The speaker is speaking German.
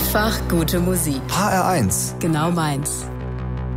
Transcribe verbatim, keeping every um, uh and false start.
Einfach gute Musik. H R eins. Genau meins.